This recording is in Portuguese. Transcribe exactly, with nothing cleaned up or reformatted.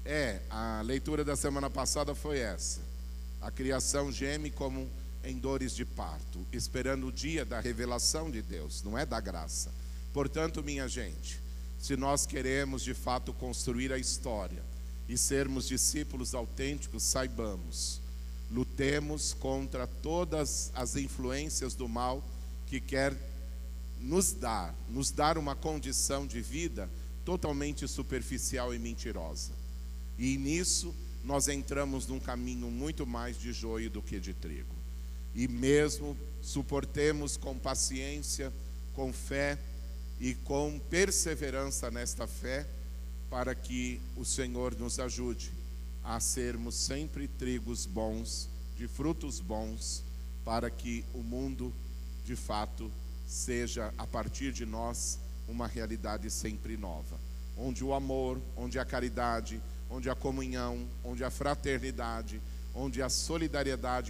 É, a leitura da semana passada foi essa. A criação geme como em dores de parto, esperando o dia da revelação de Deus, não é da graça. Portanto, minha gente, se nós queremos de fato construir a história e sermos discípulos autênticos, saibamos, lutemos contra todas as influências do mal que quer nos dar, nos dar uma condição de vida totalmente superficial e mentirosa. E nisso nós entramos num caminho muito mais de joio do que de trigo. E mesmo suportemos com paciência, com fé e com perseverança nesta fé, para que o Senhor nos ajude a sermos sempre trigos bons, de frutos bons, para que o mundo, de fato, seja, a partir de nós, uma realidade sempre nova, onde o amor, onde a caridade, onde a comunhão, onde a fraternidade, onde a solidariedade